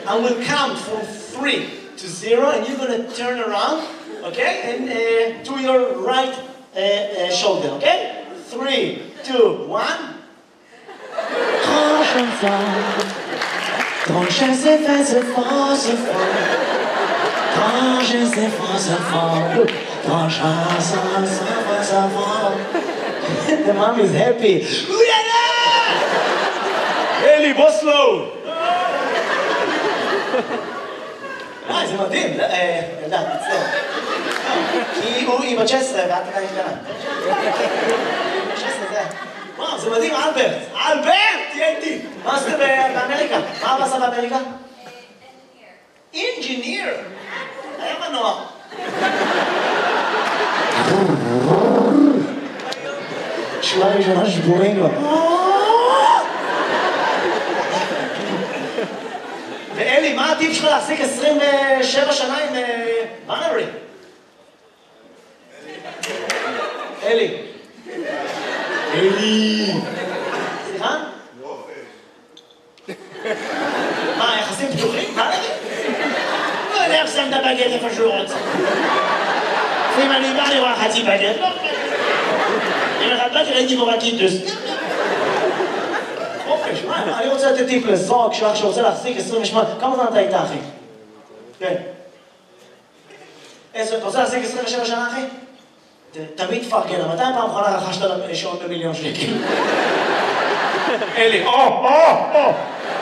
I will count from 3 to 0, and you're going to turn around, okay? And to your right shoulder, okay? 3, 2, 1. Quand je sais faire ce fort, ce fort. Quand je sais faire ce fort. Quand je sais ce fort. The mom is happy. אלי, בוא סלואו. זה מדהים, ילדה, מצטער. כי היא בת 16 ואת עדיין קטנה. 16 זה... וואו, זה מדהים, אלברט. אלברט, תהיה איתי. מה עשית באמריקה? מה אבא עשה באמריקה? אינג'יניר. היה מנוע. שורה ראשונה שבורים לו. ואלי, מה הטיפ שלך להחזיק 27 שנה עם בנרי? אלי. אלי. סליחה? מה, יחסים פתוחים? בנרי? לא יודע איך שם את הבגט איפה שהוא רוצה. לפעמים אני בא לראות חצי בגט, לא בגט. אם אחד בגט ראיתי בו בקיטוס. אני רוצה לתת טיפ לזוג שלך שרוצה להחזיק 28, כמה זמן אתה איתה, אחי? כן. אתה רוצה להחזיק 27 שנה, אחי? תמיד תפרגן, מתי פעם אחרונה רכשת שעון ב1,000,000 שקל? אלי, או!